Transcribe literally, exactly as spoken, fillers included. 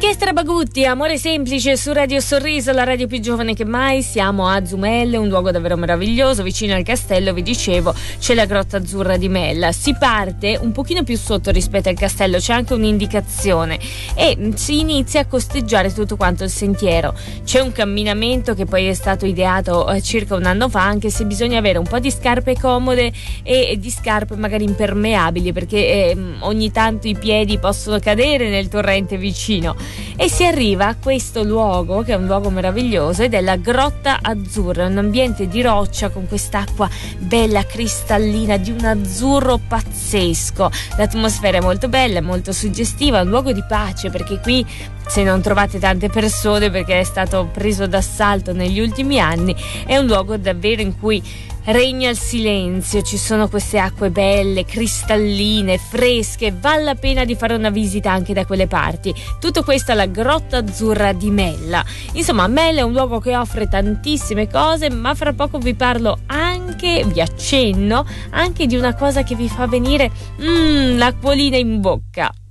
Orchestra Bagutti, Amore semplice su Radio Sorriso, la radio più giovane che mai. Siamo a Zumelle, un luogo davvero meraviglioso, vicino al castello, vi dicevo, c'è la Grotta Azzurra di Mella. Si parte un pochino più sotto rispetto al castello, c'è anche un'indicazione e si inizia a costeggiare tutto quanto il sentiero. C'è un camminamento che poi è stato ideato eh, circa un anno fa, anche se bisogna avere un po' di scarpe comode e, e di scarpe magari impermeabili, perché eh, ogni tanto i piedi possono cadere nel torrente vicino. E si arriva a questo luogo, che è un luogo meraviglioso, ed è la Grotta Azzurra, un ambiente di roccia con quest'acqua bella cristallina di un azzurro pazzesco. L'atmosfera è molto bella, molto suggestiva, un luogo di pace, perché qui, se non trovate tante persone perché è stato preso d'assalto negli ultimi anni, è un luogo davvero in cui regna il silenzio, ci sono queste acque belle, cristalline, fresche, vale la pena di fare una visita anche da quelle parti. Tutto questo alla Grotta Azzurra di Mella. Insomma, Mella è un luogo che offre tantissime cose, ma fra poco vi parlo anche, vi accenno, anche di una cosa che vi fa venire mm, l'acquolina in bocca.